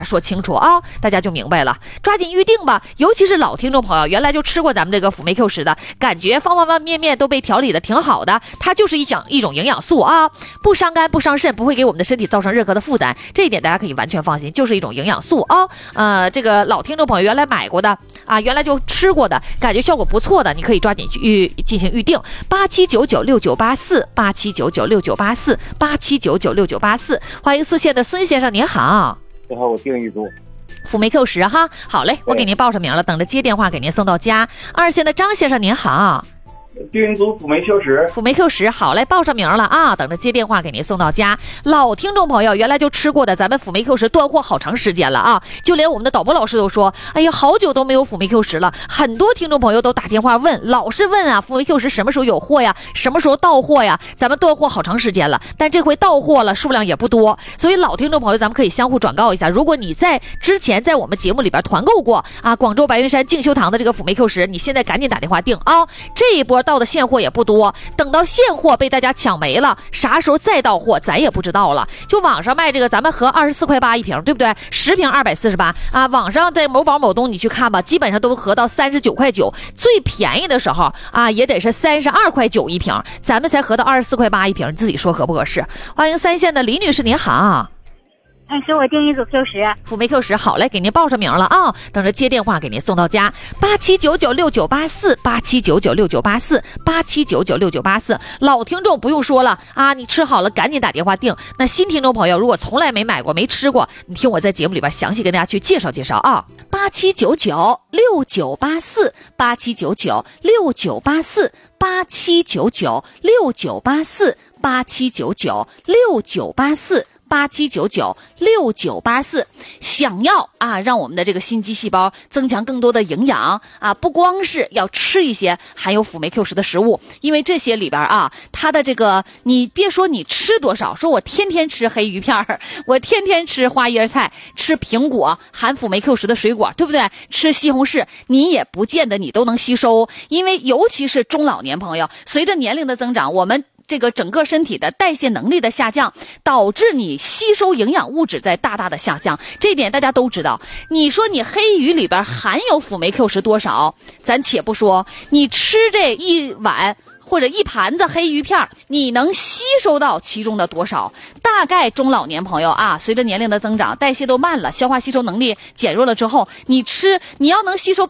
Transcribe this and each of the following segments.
说清楚啊，大家就明白了，抓紧预定吧。尤其是老听众朋友，原来就吃过咱们这个辅酶 Q 十的，感觉方方面面都被调理的挺好的。它就是一种营养素啊，不伤肝不伤肾，不会给我们的身体造成任何的负担，这一点大家可以完全放心，就是一种营养素啊。这个老听众朋友原来买过的啊，原来就吃过的，感觉效果不错的，你可以抓紧去进行预定。87996984，87996984，87996984。欢迎四线的孙先生，您好。 你好，我订一组辅酶 Q 十哈，好嘞，我给您报上名了，等着接电话给您送到家。二线的张先生您好， 订一组辅酶 Q 十， 辅酶 Q 十，好嘞，报上名了啊，等着接电话给您送到家。老听众朋友原来就吃过的，咱们辅酶 Q 十断货好长时间了啊，就连我们的导播老师都说，哎呀，好久都没有辅酶 Q 十了。很多听众朋友都打电话问，老是问啊，辅酶 Q 十什么时候有货呀？什么时候到货呀？咱们断货好长时间了，但这回到货了，数量也不多，所以老听众朋友咱们可以相互转告一下。如果你在之前在我们节目里边团购过啊，广州白云山静修堂的这个辅酶 Q 十，你现在赶紧打电话订啊，这一波到的现货也不多，等到现货被大家抢没了，啥时候再到货咱也不知道了。就网上卖这个，咱们合24.8块一瓶，对不对？10瓶248啊。网上在某宝某东你去看吧，基本上都合到39.9块，最便宜的时候啊也得是32.9块一瓶，咱们才合到24.8块一瓶，你自己说合不合适？欢迎三线的李女士，您好。 给我订一组 Q 十， 辅酶 Q 十，好嘞，给您报上名了啊，等着接电话给您送到家。87996984，87996984，87996984。老听众不用说了啊，你吃好了赶紧打电话订。那新听众朋友如果从来没买过没吃过，你听我在节目里边详细跟大家去介绍介绍啊。87996984，87996984，87996984。想要啊让我们的这个心肌细胞增强更多的营养啊，不光是要吃一些含有辅酶 Q 十的食物，因为这些里边啊，它的这个你别说你吃多少，说我天天吃黑鱼片，我天天吃花椰菜，吃苹果含辅酶 Q 十的水果，对不对？吃西红柿，你也不见得你都能吸收，因为尤其是中老年朋友，随着年龄的增长，我们这个整个身体的代谢能力的下降，导致你吸收营养物质在大大的下降，这点大家都知道。你说你黑鱼里边含有辅酶 Q 十多少，咱且不说，你吃这一碗或者一盘子黑鱼片，你能吸收到其中的多少？大概中老年朋友啊，随着年龄的增长，代谢都慢了，消化吸收能力减弱了之后，你要能吸收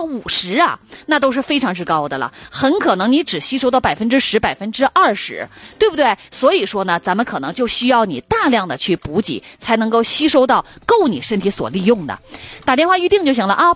50%啊，那都是非常之高的了。很可能你只吸收到10%、20%，对不对？所以说呢，咱们可能就需要你大量的去补给，才能够吸收到够你身体所利用的。打电话预定就行了啊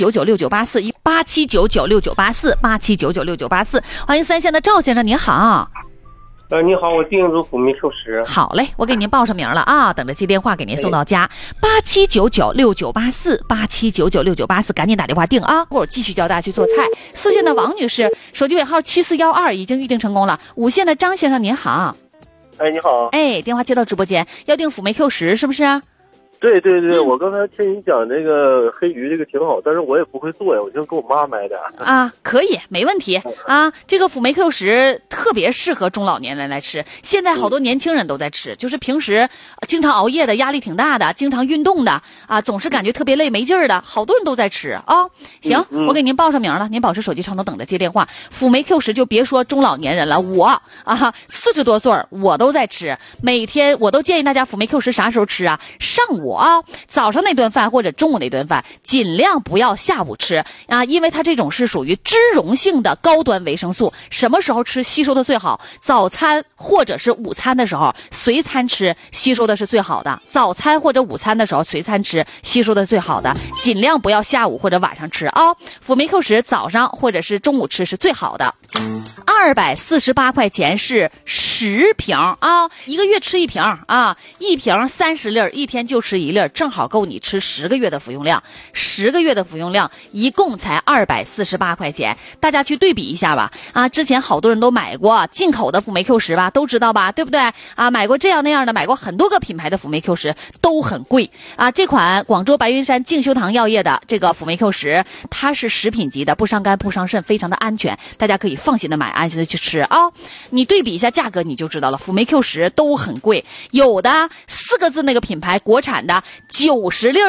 ，87996984，87996984，87996984。欢迎三线的赵先生，您好。 你好，我订一组辅酶 Q 十。 好嘞，我给您报上名了啊，等着接电话给您送到家。87996984，87996984，赶紧打电话订啊！或者继续教大家去做菜。四线的王女士，手机尾号7412已经预定成功了。五线的张先生，您好。 你好。 电话接到直播间，要订辅酶 Q 十是不是？ 对对对，我刚才听你讲这个黑鱼这个挺好，但是我也不会做呀，我就给我妈买的啊，可以，没问题啊。这个辅酶 Q 十特别适合中老年人来吃，现在好多年轻人都在吃，就是平时经常熬夜的，压力挺大的，经常运动的啊，总是感觉特别累没劲儿的，好多人都在吃啊。行，我给您报上名了，您保持手机畅通，等着接电话。辅酶 Q 十就别说中老年人了，我啊40多岁我都在吃，每天我都建议大家辅酶 Q 十啥时候吃啊？上午啊，早上那顿饭或者中午那顿饭，尽量不要下午吃啊，因为它这种是属于脂溶性的高端维生素。什么时候吃吸收的最好？早餐或者是午餐的时候随餐吃，吸收的是最好的。早餐或者午餐的时候随餐吃，吸收的最好的。尽量不要下午或者晚上吃啊。辅酶 Q 十早上或者是中午吃是最好的。248块钱是10瓶啊，一个月吃一瓶啊，一瓶30粒，一天就吃1粒，正好够你吃10个月的服用量。10个月的服用量一共才248块钱，大家去对比一下吧。啊，之前好多人都买过进口的辅酶 Q 十吧，都知道吧，对不对？啊，买过这样那样的，买过很多个品牌的辅酶 Q 十都很贵啊。这款广州白云山静修堂药业的这个辅酶 Q 十，它是食品级的，不伤肝不伤肾，非常的安全，大家可以放心的买，安心的去吃啊。你对比一下价格你就知道了，辅酶 Q 十都很贵，有的4个字那个品牌国产的的90粒